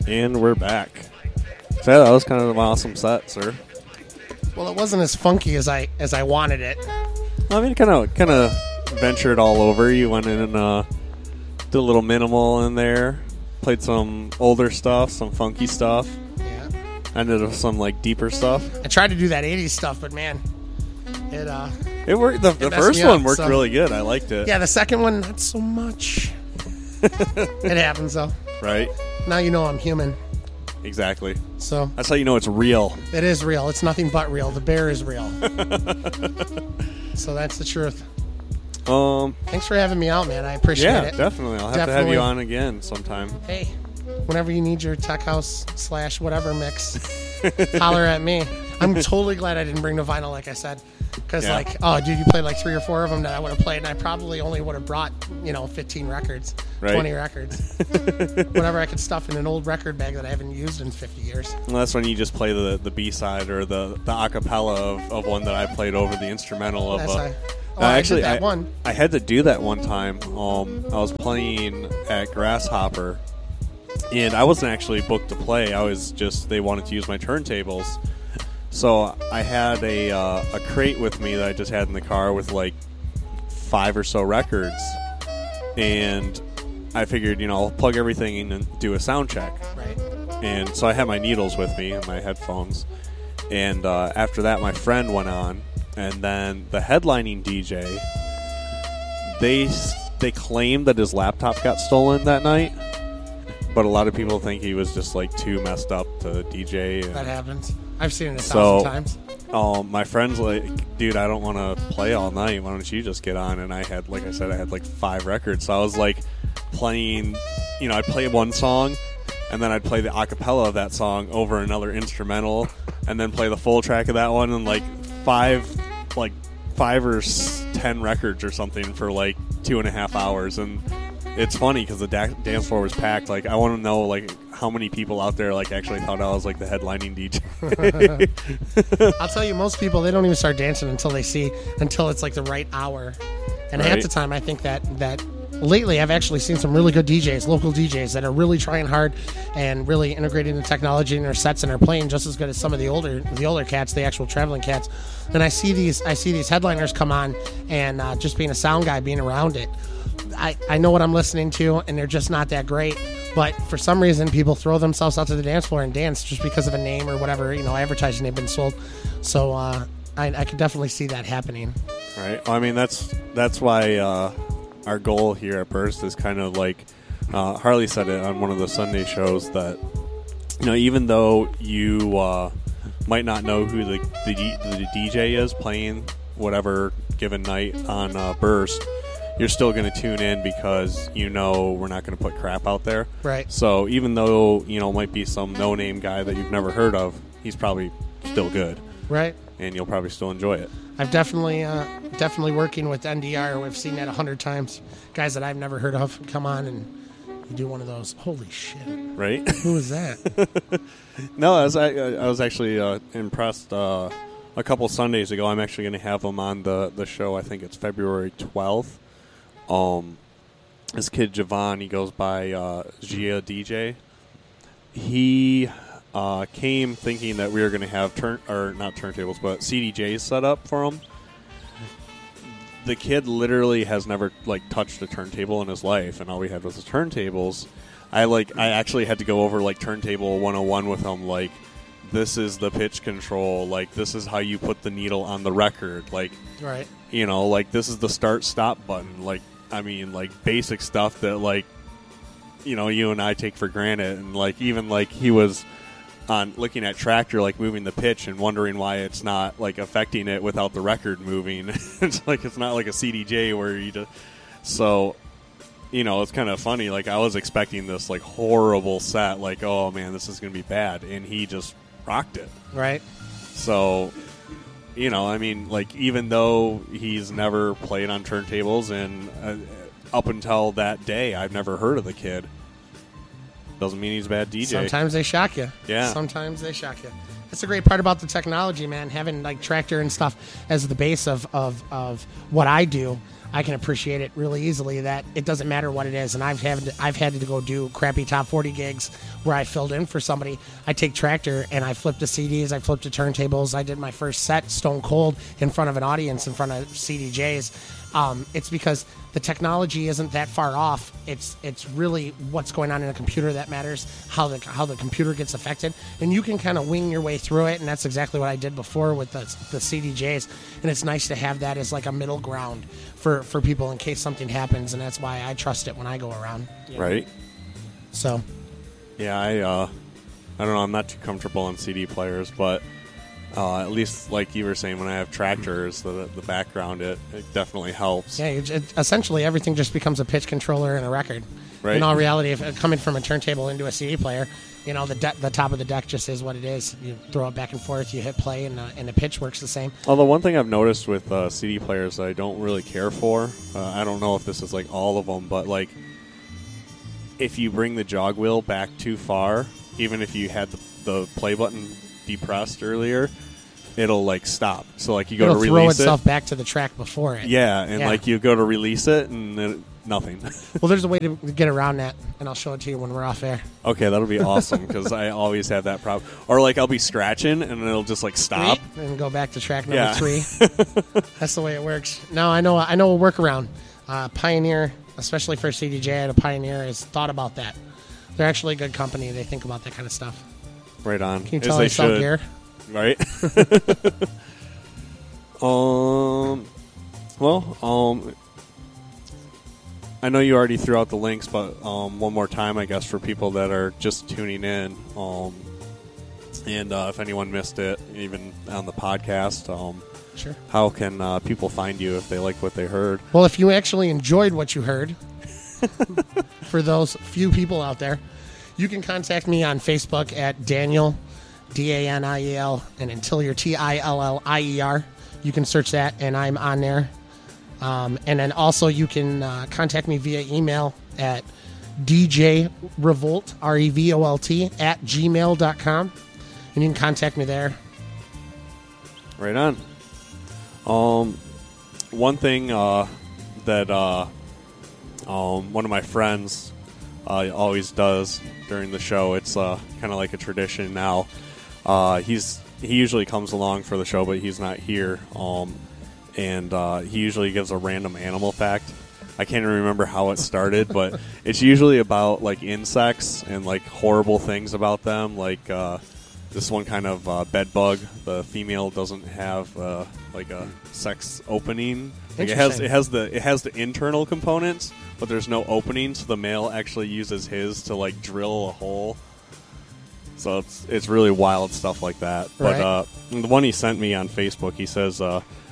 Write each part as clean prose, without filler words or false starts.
And we're back. So yeah, that was kind of an awesome set, sir. Well, it wasn't as funky as I wanted it. I mean, kind of ventured all over. You went in and did a little minimal in there. Played some older stuff, some funky stuff. Yeah. Ended with some like deeper stuff. I tried to do that 80s stuff, but man, it worked. The first one worked really good. I liked it. Yeah, the second one, not so much. It happens, though. Right? Now you know I'm human. Exactly. So that's how you know it's real. It is real. It's nothing but real. The bear is real. So that's the truth. Thanks for having me out, man. I appreciate it. Yeah, definitely. I'll have to have you on again sometime. Hey, whenever you need your tech house / whatever mix, holler at me. I'm totally glad I didn't bring the vinyl, like I said. Because, dude, you played like 3 or 4 of them that I would have played, and I probably only would have brought, 15 records, right. 20 records. Whatever I could stuff in an old record bag that I haven't used in 50 years. Well, that's when you just play the B-side or the acapella of one that I played over the instrumental of. Actually, I had to do that one time. I was playing at Grasshopper, and I wasn't actually booked to play. I was just, they wanted to use my turntables. So I had a crate with me that I just had in the car with like 5 or so records, and I figured, I'll plug everything in and do a sound check. Right. And so I had my needles with me and my headphones, and after that my friend went on, and then the headlining DJ, they claimed that his laptop got stolen that night, but a lot of people think he was just like too messed up to DJ. That happens. I've seen it 1,000 times. My friend's like, dude, I don't want to play all night. Why don't you just get on? And I had, like I said, I had like 5 records. So I was like playing, I'd play one song, and then I'd play the acapella of that song over another instrumental, and then play the full track of that one, and like 5 or 10 records or something for like 2.5 hours. And it's funny because the dance floor was packed. Like, I want to know like how many people out there like actually thought I was like the headlining DJ. I'll tell you, most people, they don't even start dancing until it's like the right hour. And half the time, I think that lately I've actually seen some really good DJs, local DJs, that are really trying hard and really integrating the technology in their sets, and are playing just as good as some of the older cats, the actual traveling cats. And I see these headliners come on, and just being a sound guy, being around it, I know what I'm listening to, and they're just not that great. But for some reason, people throw themselves out to the dance floor and dance just because of a name or whatever, advertising they've been sold. So I could definitely see that happening. Right. Well, I mean, that's why our goal here at Burst is kind of like Harley said it on one of the Sunday shows that, even though you might not know who the DJ is playing whatever given night on Burst, you're still going to tune in because we're not going to put crap out there. Right. So even though, might be some no-name guy that you've never heard of, he's probably still good. Right. And you'll probably still enjoy it. I've definitely working with NDR. We've seen that 100 times. Guys that I've never heard of come on and you do one of those. Holy shit! Right? Who is that? No, I was actually impressed. A couple Sundays ago, I'm actually going to have him on the show. I think it's February 12th. This kid Javon, he goes by Gia DJ. He came thinking that we were going to have not turntables, but CDJs set up for him. The kid literally has never touched a turntable in his life, and all we had was the turntables. I actually had to go over turntable 101 with him. This is the pitch control. This is how you put the needle on the record. Right. This is the start stop button. Basic stuff that you and I take for granted, and even he was on looking at Tractor, moving the pitch and wondering why it's not affecting it without the record moving. It's it's not like a CDJ where you just it's kind of funny. I was expecting this horrible set, oh man, this is gonna be bad, and he just rocked it. Right. So even though he's never played on turntables, and up until that day I've never heard of the kid, doesn't mean he's a bad DJ. Sometimes they shock you. Yeah. Sometimes they shock you. That's a great part about the technology, man. Having like Tractor and stuff as the base of what I do, I can appreciate it really easily. That it doesn't matter what it is, and I've had to go do crappy top 40 gigs where I filled in for somebody. I take Tractor and I flip the CDs, I flip the turntables. I did my first set Stone Cold in front of an audience, in front of CDJs. It's because the technology isn't that far off. It's really what's going on in a computer that matters, how the computer gets affected, and you can kind of wing your way through it. And that's exactly what I did before with the CDJs. And it's nice to have that as like a middle ground for people in case something happens. And that's why I trust it when I go around. Right. So. Yeah, I don't know. I'm not too comfortable on CD players, but. At least, like you were saying, when I have Tractors, the background, it definitely helps. Yeah, essentially everything just becomes a pitch controller and a record. Right. In all reality, if coming from a turntable into a CD player, the top of the deck just is what it is. You throw it back and forth, you hit play, and the pitch works the same. Although one thing I've noticed with CD players that I don't really care for, I don't know if this is like all of them, but like if you bring the jog wheel back too far, even if you had the play button depressed earlier, it'll like stop. So like you go to release it, throw itself back to the track before it. Yeah, and like you go to release it and nothing. Well, there's a way to get around that, and I'll show it to you when we're off air. Okay, that'll be awesome because I always have that problem. Or like I'll be scratching and it'll just like stop and go back to track number 3. That's the way it works. Now I know a workaround. Pioneer, especially for CDJ, Pioneer has thought about that. They're actually a good company. They think about that kind of stuff. Right on. Can you tell I sell gear? Right. I know you already threw out the links, but one more time, I guess, for people that are just tuning in. And if anyone missed it, even on the podcast, sure. How can people find you if they like what they heard? Well, if you actually enjoyed what you heard, for those few people out there, you can contact me on Facebook at Daniel, Daniel, and until you're Tillier. You can search that, and I'm on there. And then also you can contact me via email at djrevolt, REVOLT, at gmail.com. And you can contact me there. Right on. One thing that one of my friends always does during the show, it's kind of like a tradition now. He usually comes along for the show, but he's not here. And he usually gives a random animal fact. I can't even remember how it started, but it's usually about like insects and like horrible things about them. Like this one kind of bed bug. The female doesn't have like a sex opening. Like it has the internal components, but there's no opening. So the male actually uses his to like drill a hole. So it's really wild stuff like that. Right. But the one he sent me on Facebook, he says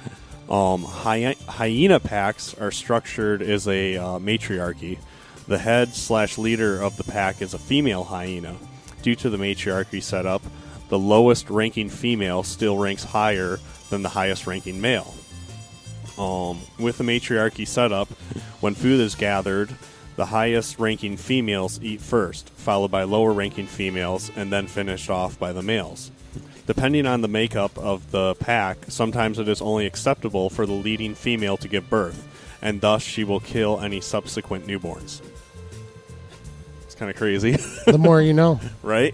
hyena packs are structured as a matriarchy. The head/leader of the pack is a female hyena. Due to the matriarchy setup, the lowest ranking female still ranks higher than the highest ranking male. With the matriarchy setup, when food is gathered, the highest ranking females eat first, followed by lower ranking females, and then finished off by the males. Depending on the makeup of the pack, sometimes it is only acceptable for the leading female to give birth, and thus she will kill any subsequent newborns. It's kind of crazy. The more you know. Right?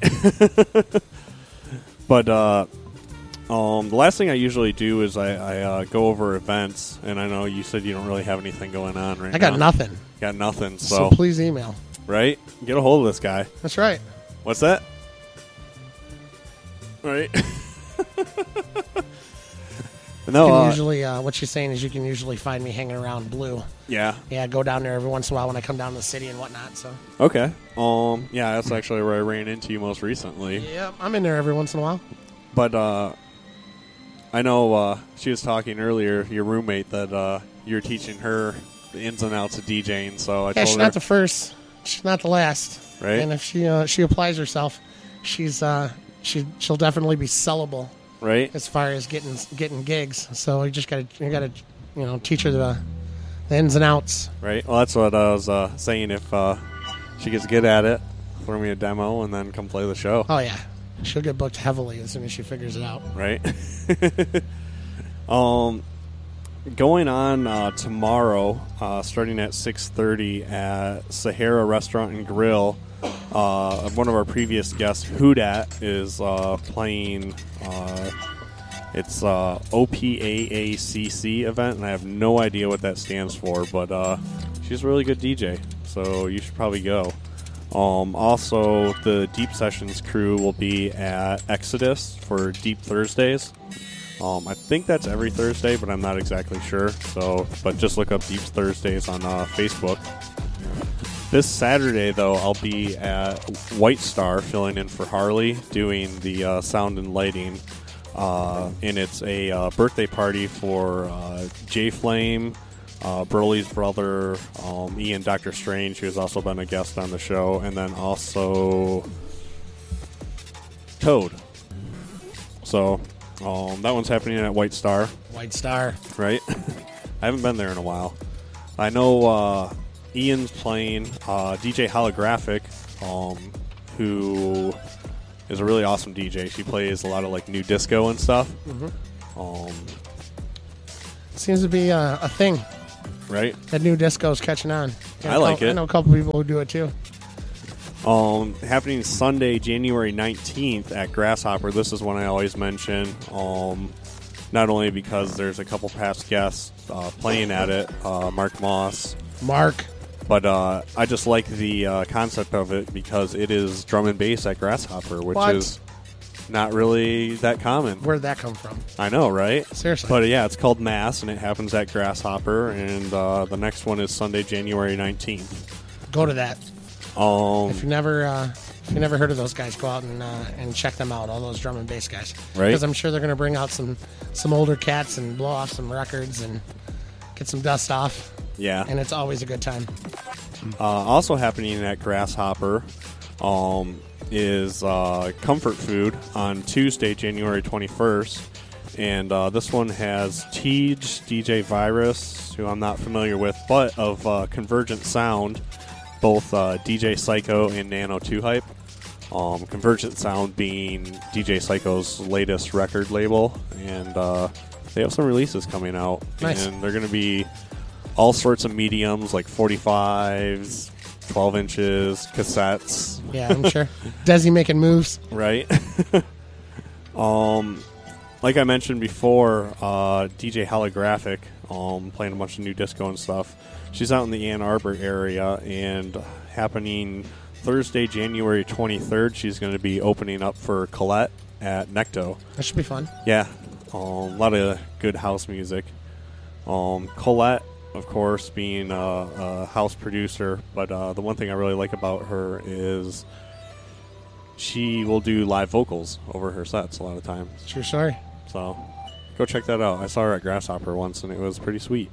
But the last thing I usually do is I go over events, and I know you said you don't really have anything going on right now. I got nothing. Got nothing, So please email. Right? Get a hold of this guy. That's right. What's that? Right. No, usually, what she's saying is you can usually find me hanging around Blue. Yeah. Yeah, go down there every once in a while when I come down to the city and whatnot. So. Okay. Yeah, that's actually where I ran into you most recently. Yeah, I'm in there every once in a while. But I know she was talking earlier, your roommate, that you're teaching her the ins and outs of DJing. So I told she's her, not the first. She's not the last. Right. And if she applies herself, she'll definitely be sellable. Right. As far as getting gigs, so you gotta teach her the ins and outs. Right. Well, that's what I was saying. If she gets good at it, throw me a demo and then come play the show. Oh yeah. She'll get booked heavily as soon as she figures it out. Right. Going on tomorrow, starting at 6:30 at Sahara Restaurant and Grill. One of our previous guests, Hoodat, is playing. It's OPAACC event, and I have no idea what that stands for, but she's a really good DJ, so you should probably go. Also, the Deep Sessions crew will be at Exodus for Deep Thursdays. I think that's every Thursday, but I'm not exactly sure. So, but just look up Deep Thursdays on Facebook. This Saturday, though, I'll be at White Star filling in for Harley, doing the sound and lighting. And it's a birthday party for Jay Flame, Broly's brother, Ian Dr. Strange, who has also been a guest on the show, and then also Toad. So that one's happening at White Star. White Star. Right? I haven't been there in a while. I know Ian's playing DJ Holographic, who is a really awesome DJ. She plays a lot of like new disco and stuff. Seems to be a thing. Right? That new disco's catching on. I like it. I know a couple people who do it too. Happening Sunday, January 19th at Grasshopper. This is one I always mention. Not only because there's a couple past guests playing at it, Mark Moss. But I just like the concept of it because it is drum and bass at Grasshopper, which is not really that common. Where'd that come from? I know, right? Seriously. But yeah, it's called Mass, and it happens at Grasshopper, and the next one is Sunday, January 19th. Go to that. If you never heard of those guys, go out and check them out. All those drum and bass guys, right? Because I'm sure they're going to bring out some older cats and blow off some records and get some dust off. Yeah, and it's always a good time. Also happening at Grasshopper is Comfort Food on Tuesday, January 21st, and this one has Tej, DJ Virus, who I'm not familiar with, but of Convergent Sound. Both DJ Psycho and Nano 2 Hype. Convergent Sound being DJ Psycho's latest record label, and they have some releases coming out. Nice. And they're going to be all sorts of mediums, like 45s, 12 inches, cassettes. Yeah, I'm sure. Desi making moves. Right. Like I mentioned before, DJ Holographic, playing a bunch of new disco and stuff. She's out in the Ann Arbor area, and happening Thursday, January 23rd, she's going to be opening up for Colette at Necto. That should be fun. Yeah, a lot of good house music. Colette, of course, being a house producer, but the one thing I really like about her is she will do live vocals over her sets a lot of times. True story. So go check that out. I saw her at Grasshopper once, and it was pretty sweet.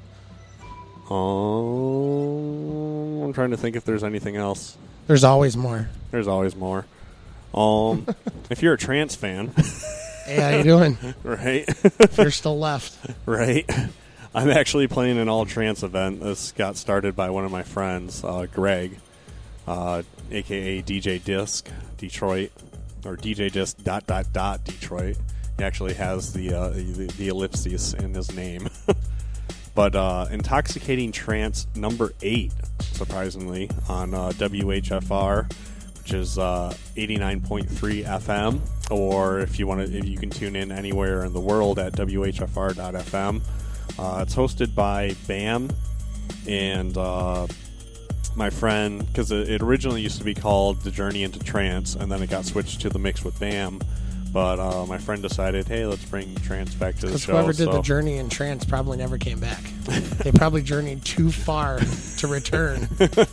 I'm trying to think if there's anything else. There's always more. There's always more. If you're a trance fan. Hey, how you doing? Right. If you're still left. Right. I'm actually playing an all-trance event. This got started by one of my friends, Greg, a.k.a. DJ Disc Detroit, or DJ Disc ... Detroit. He actually has the ellipses in his name. But Intoxicating Trance number 8, surprisingly, on WHFR, which is 89.3 FM, or if you can tune in anywhere in the world at WHFR.FM. It's hosted by BAM and my friend, because it originally used to be called The Journey into Trance, and then it got switched to The Mix with BAM. But my friend decided, hey, let's bring trance back to the show. Whoever did the journey in trance probably never came back. They probably journeyed too far to return.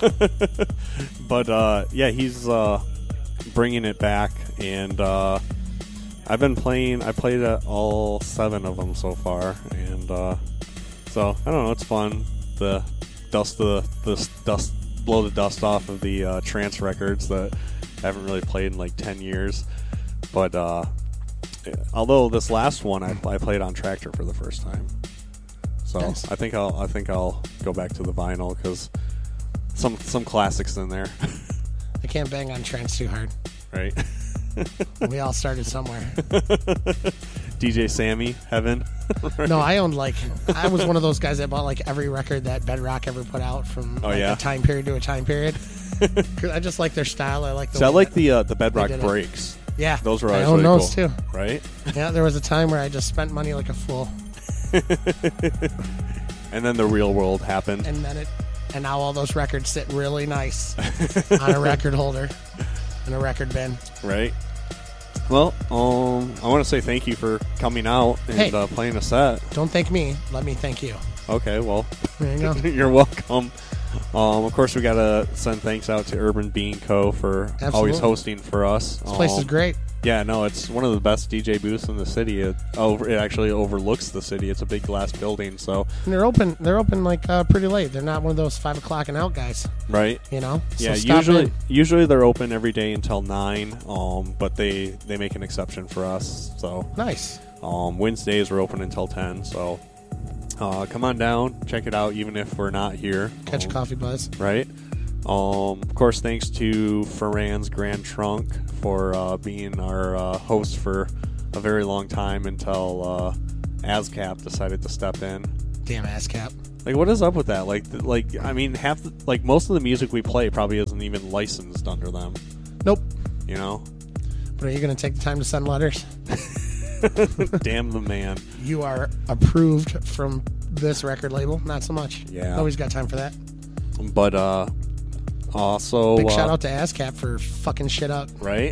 But yeah, he's bringing it back, and I've been playing. I played all 7 of them so far, and so I don't know. It's fun. The dust, blow the dust off of the trance records that I haven't really played in like 10 years. But although this last one I played on Tractor for the first time, so nice. I think I'll go back to the vinyl because some classics in there. I can't bang on trance too hard. Right. We all started somewhere. DJ Sammy, Heaven. No, I was one of those guys that bought like every record that Bedrock ever put out from a time period to a time period. 'Cause I just like their style. I like the. So I like the Bedrock breaks. Yeah, those were always I own really those cool, too. Right? Yeah, there was a time where I just spent money like a fool. And then the real world happened. And now all those records sit really nice on a record holder in a record bin. Right. Well, I want to say thank you for coming out and playing a set. Don't thank me. Let me thank you. Okay, well, there you go. You're welcome. Of course, we got to send thanks out to Urban Bean Co. for always hosting for us. This place is great. Yeah, no, it's one of the best DJ booths in the city. It actually overlooks the city. It's a big glass building, so and they're open like pretty late. They're not one of those 5 o'clock and out guys, right? You know, yeah. So usually they're open every day until 9. But they make an exception for us. So nice. Wednesdays we're open until 10. So come on down, check it out. Even if we're not here, catch a coffee buzz, right? Of course, thanks to Ferran's Grand Trunk for being our host for a very long time until ASCAP decided to step in. Damn ASCAP! Like, what is up with that? Like I mean, most of the music we play probably isn't even licensed under them. Nope. You know. But are you going to take the time to send letters? Damn the man! You are approved from this record label. Not so much. Yeah. Nobody's got time for that. But also, big shout out to ASCAP for fucking shit up. Right.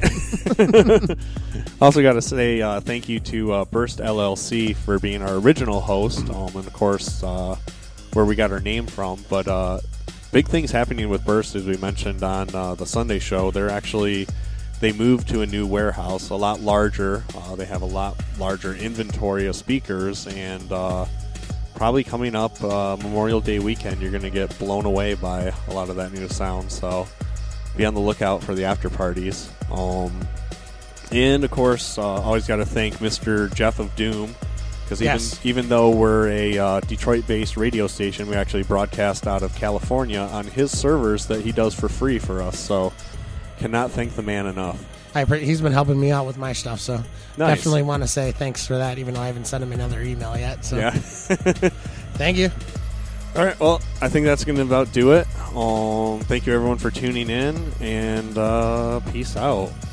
Also, got to say thank you to Burst LLC for being our original host, and of course, where we got our name from. But big things happening with Burst, as we mentioned on the Sunday show. They moved to a new warehouse, a lot larger. They have a lot larger inventory of speakers, and probably coming up Memorial Day weekend, you're going to get blown away by a lot of that new sound. So be on the lookout for the after parties. And of course, always got to thank Mr. Jeff of Doom, because even though we're a Detroit-based radio station, we actually broadcast out of California on his servers that he does for free for us. So cannot thank the man enough. He's been helping me out with my stuff, so nice. Definitely want to say thanks for that, even though I haven't sent him another email yet. So yeah. Thank you. All right, well, I think that's going to about do it. Thank you, everyone, for tuning in, and peace out.